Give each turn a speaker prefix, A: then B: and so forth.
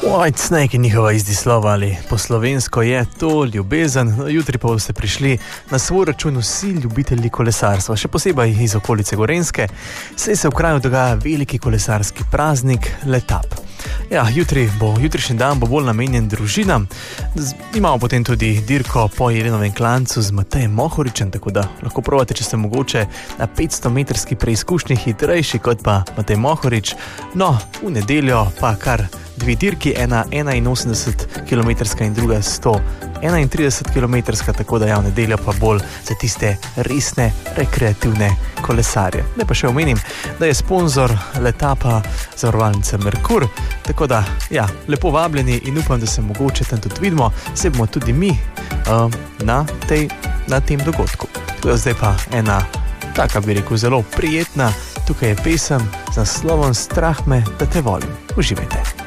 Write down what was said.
A: Whitesnake je njihova izdislova ali po slovensko je to ljubezen. Jutri pa boste prišli na svoj račun vsi ljubitelji kolesarstva, še posebej iz okolice Gorenjske, saj se v kraju dogaja veliki kolesarski praznik Letap. Ja, jutrišnji dan bo bolj namenjen družinam. Imamo potem tudi dirko po Jelenovem klancu z Matejem Mohoričem, tako da lahko probate, če ste mogoče na 500-metrski preizkušnji hitrejši kot pa Matej Mohorič. No, v nedeljo pa kar dve dirki, ena 81 km in druga 131 km, tako da v nedeljo pa bolj za tiste resne rekreativne kolesarje. Ne pa še omenim, da je sponzor Letapa zavarovalnica Merkur, tako da lepo vabljeni in upam, da se mogoče tam tudi vidimo, se bomo tudi mi na tem dogodku. To je zdaj pa ena taka, bi rekel, zelo prijetna, tukaj je pesem z naslovom Strah me, da te volim. Uživajte.